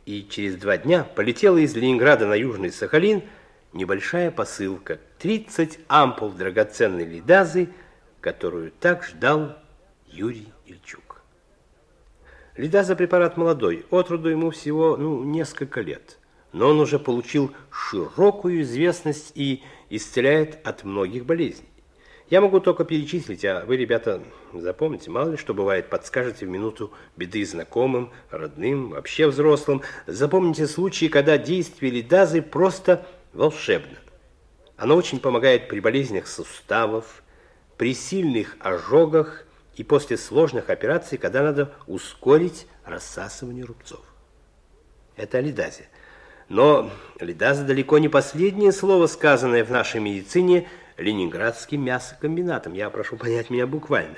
И через 2 дня полетела из Ленинграда на Южный Сахалин небольшая посылка. 30 ампул драгоценной лидазы, которую так ждал Юрий Ильчук. Лидаза препарат молодой, от роду ему всего несколько лет. Но он уже получил широкую известность и исцеляет от многих болезней. Я могу только перечислить, а вы, ребята, запомните, мало ли что бывает, подскажете в минуту беды знакомым, родным, вообще взрослым. Запомните случаи, когда действие лидазы просто волшебно. Оно очень помогает при болезнях суставов, при сильных ожогах и после сложных операций, когда надо ускорить рассасывание рубцов. Это о лидазе. Но лидаза далеко не последнее слово, сказанное в нашей медицине Ленинградским мясокомбинатом. Я прошу понять меня буквально.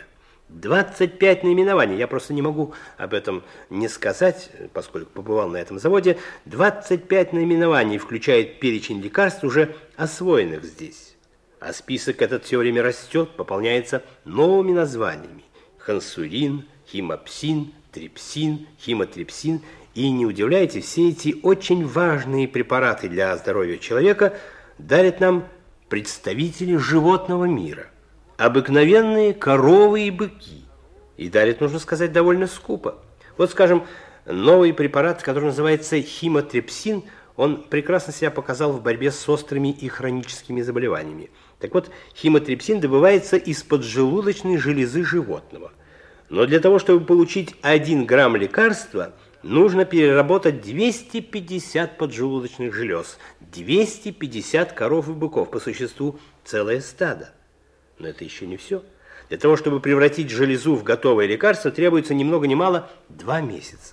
25 наименований, я просто не могу об этом не сказать, поскольку побывал на этом заводе. 25 наименований включает перечень лекарств, уже освоенных здесь. А список этот все время растет, пополняется новыми названиями. Хансурин, химопсин, трипсин, химотрипсин. И не удивляйтесь, все эти очень важные препараты для здоровья человека дарят нам представители животного мира. Обыкновенные коровы и быки. И дарят, нужно сказать, довольно скупо. Вот, скажем, новый препарат, который называется химотрипсин, он прекрасно себя показал в борьбе с острыми и хроническими заболеваниями. Так вот, химотрипсин добывается из поджелудочной железы животного. Но для того, чтобы получить 1 грамм лекарства, нужно переработать 250 поджелудочных желез, 250 коров и быков, по существу целое стадо. Но это еще не все. Для того, чтобы превратить железу в готовое лекарство, требуется ни много ни мало 2 месяца.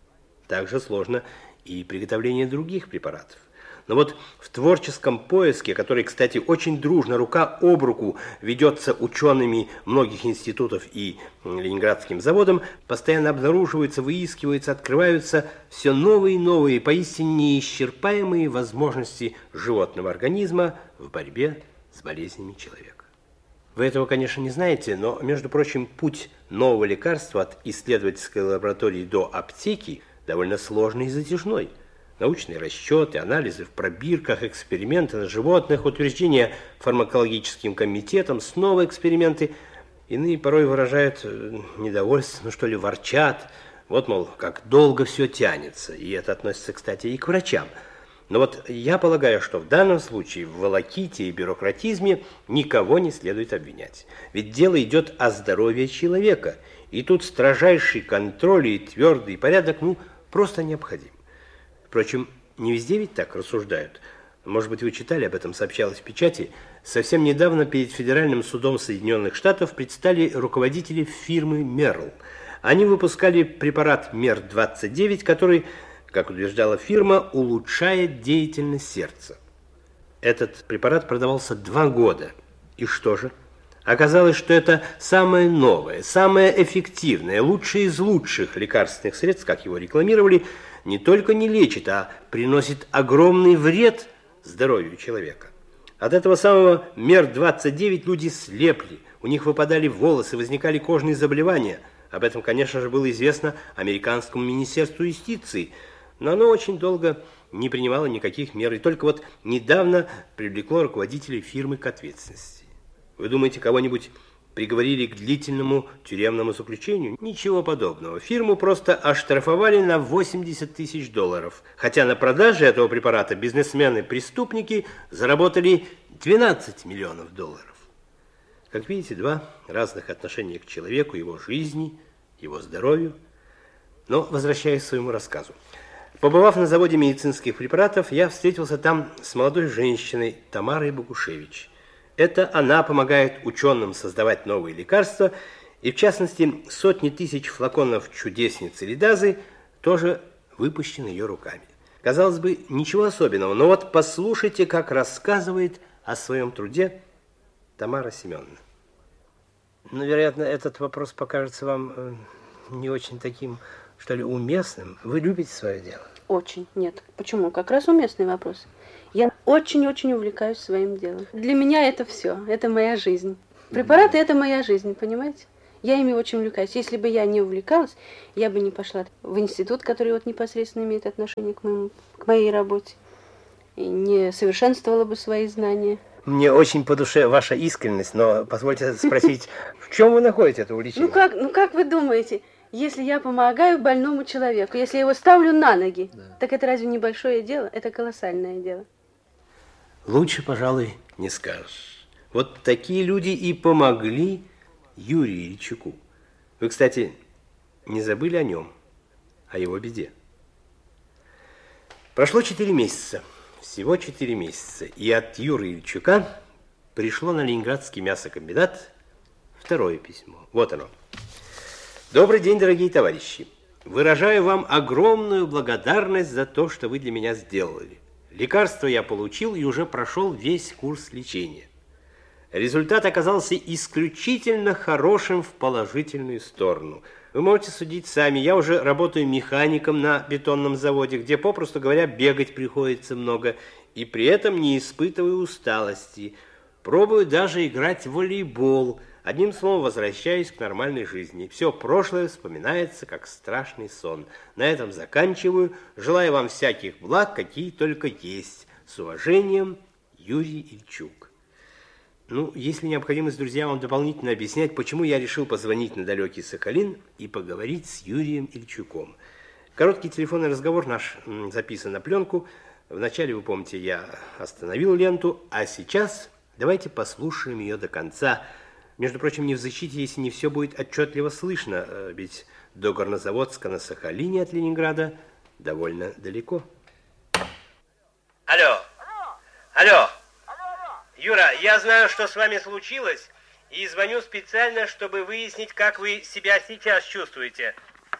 Также сложно и приготовление других препаратов. Но вот в творческом поиске, который, кстати, очень дружно, рука об руку ведется учеными многих институтов и Ленинградским заводом, постоянно обнаруживаются, выискиваются, открываются все новые и новые, поистине неисчерпаемые возможности животного организма в борьбе с болезнями человека. Вы этого, конечно, не знаете, но, между прочим, путь нового лекарства от исследовательской лаборатории до аптеки довольно сложный и затяжной. Научные расчеты, анализы в пробирках, эксперименты на животных, утверждения фармакологическим комитетом, снова эксперименты. Иные порой выражают недовольство, ворчат. Вот, мол, как долго все тянется. И это относится, кстати, и к врачам. Но вот я полагаю, что в данном случае в волоките и бюрократизме никого не следует обвинять. Ведь дело идет о здоровье человека. И тут строжайший контроль и твердый порядок, просто необходим. Впрочем, не везде ведь так рассуждают. Может быть, вы читали, об этом сообщалось в печати. Совсем недавно перед Федеральным судом Соединенных Штатов предстали руководители фирмы Мерл. Они выпускали препарат Мер-29, который, как утверждала фирма, улучшает деятельность сердца. Этот препарат продавался 2 года. И что же? Оказалось, что это самое новое, самое эффективное, лучшее из лучших лекарственных средств, как его рекламировали, не только не лечит, а приносит огромный вред здоровью человека. От этого самого Мер-29 люди слепли, у них выпадали волосы, возникали кожные заболевания. Об этом, конечно же, было известно американскому министерству юстиции, но оно очень долго не принимало никаких мер, и только вот недавно привлекло руководителей фирмы к ответственности. Вы думаете, кого-нибудь приговорили к длительному тюремному заключению? Ничего подобного. Фирму просто оштрафовали на $80 тысяч, хотя на продаже этого препарата бизнесмены-преступники заработали $12 миллионов. Как видите, 2 разных отношения к человеку, его жизни, его здоровью. Но возвращаясь к своему рассказу. Побывав на заводе медицинских препаратов, я встретился там с молодой женщиной Тамарой Богушевич. Это она помогает ученым создавать новые лекарства, и в частности сотни тысяч флаконов чудесницы лидазы тоже выпущены ее руками. Казалось бы, ничего особенного, но вот послушайте, как рассказывает о своем труде Тамара Семеновна. Вероятно, этот вопрос покажется вам не очень таким, уместным. Вы любите свое дело? Очень. Нет. Почему? Как раз уместный вопрос. Я очень-очень увлекаюсь своим делом. Для меня это все. Это моя жизнь. Препараты – это моя жизнь, понимаете? Я ими очень увлекаюсь. Если бы я не увлекалась, я бы не пошла в институт, который вот непосредственно имеет отношение к моей работе, и не совершенствовала бы свои знания. Мне очень по душе ваша искренность, но позвольте спросить, в чем вы находите это увлечение? Ну как вы думаете, если я помогаю больному человеку, если я его ставлю на ноги, так это разве не большое дело? Это колоссальное дело. Лучше, пожалуй, не скажешь. Вот такие люди и помогли Юрию Ильчуку. Вы, кстати, не забыли о нем, о его беде. Прошло 4 месяца, всего 4 месяца, и от Юры Ильчука пришло на Ленинградский мясокомбинат второе письмо. Вот оно. Добрый день, дорогие товарищи. Выражаю вам огромную благодарность за то, что вы для меня сделали. Лекарство я получил и уже прошел весь курс лечения. Результат оказался исключительно хорошим в положительную сторону. Вы можете судить сами. Я уже работаю механиком на бетонном заводе, где, попросту говоря, бегать приходится много, и при этом не испытываю усталости. Пробую даже играть в волейбол. Одним словом, возвращаюсь к нормальной жизни. Все прошлое вспоминается, как страшный сон. На этом заканчиваю. Желаю вам всяких благ, какие только есть. С уважением, Юрий Ильчук. Ну, если необходимость, друзья, вам дополнительно объяснять, почему я решил позвонить на далекий Сахалин и поговорить с Юрием Ильчуком. Короткий телефонный разговор наш записан на пленку. Вначале, вы помните, я остановил ленту, а сейчас давайте послушаем ее до конца. Между прочим, не в защите, если не все будет отчетливо слышно, ведь до Горнозаводска на Сахалине от Ленинграда довольно далеко. Алло. Алло. Юра, я знаю, что с вами случилось, и звоню специально, чтобы выяснить, как вы себя сейчас чувствуете.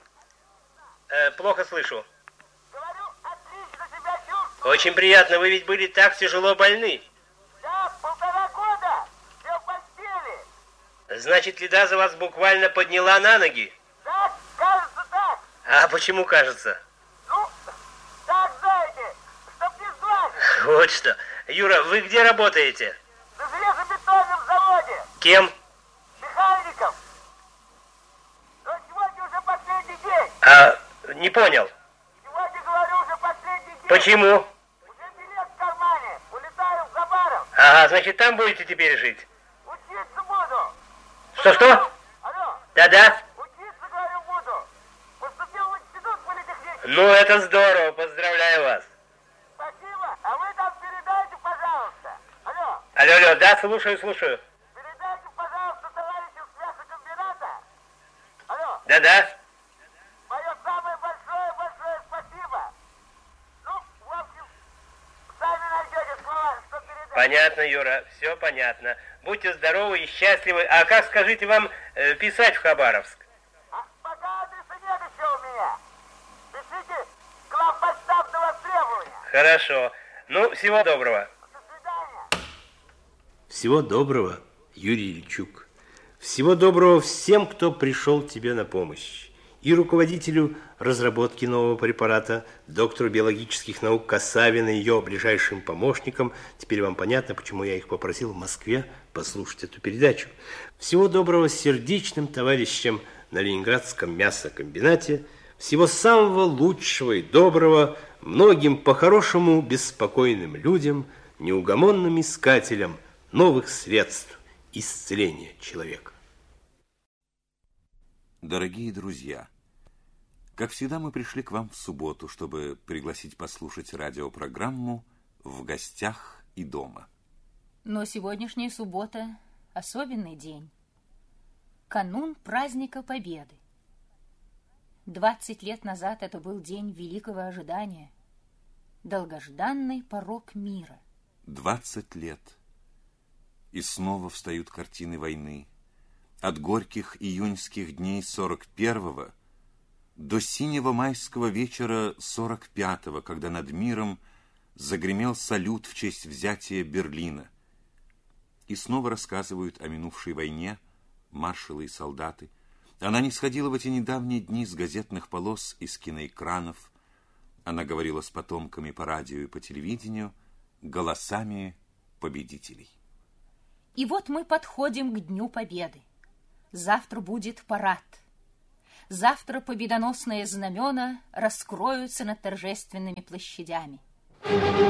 Плохо слышу. Говорю, отлично себя чувствую. Очень приятно, вы ведь были так тяжело больны. Да, 1,5 года. Все в постели. Значит, Лидаза вас буквально подняла на ноги? Да, кажется так. А почему кажется? Ну, так знаете, чтоб не знали. Вот что. Юра, вы где работаете? На железобетонном заводе. Кем? Механиком. Но сегодня уже последний день. Не понял. Сегодня, говорю, уже последний день. Почему? Уже билет в кармане. Улетаю в Хабаров. Ага, значит, там будете теперь жить. Учиться буду. Что? Алло. Да-да. Учиться, говорю, буду. Поступил в институт политехнический. Ну, это здорово, поздравляю вас. Спасибо. А вы там передайте, пожалуйста. Алло. Алло, да, слушаю. Передайте, пожалуйста, товарищу с мясокомбината. Алло. Да-да. Мое самое большое спасибо. Ну, в общем, сами найдете слова, что передать. Понятно, Юра, все понятно. Будьте здоровы и счастливы. А как, скажите, вам писать в Хабаровск? А пока адреса нет еще у меня. Пишите главпочтамтного требования. Хорошо. Ну, всего доброго. До свидания. Всего доброго, Юрий Ильчук. Всего доброго всем, кто пришел тебе на помощь. И руководителю разработки нового препарата, доктору биологических наук Касавиной, ее ближайшим помощникам. Теперь вам понятно, почему я их попросил в Москве послушать эту передачу. Всего доброго сердечным товарищам на Ленинградском мясокомбинате. Всего самого лучшего и доброго многим по-хорошему беспокойным людям, неугомонным искателям новых средств исцеления человека. Дорогие друзья, как всегда, мы пришли к вам в субботу, чтобы пригласить послушать радиопрограмму «В гостях и дома». Но сегодняшняя суббота – особенный день. Канун праздника Победы. 20 лет назад это был день великого ожидания, долгожданный порог мира. 20 лет. И снова встают картины войны. От горьких июньских дней 41-го до синего майского вечера 45-го, когда над миром загремел салют в честь взятия Берлина. И снова рассказывают о минувшей войне маршалы и солдаты. Она не сходила в эти недавние дни с газетных полос и с киноэкранов. Она говорила с потомками по радио и по телевидению голосами победителей. И вот мы подходим к Дню Победы. Завтра будет парад. Завтра победоносные знамена раскроются над торжественными площадями.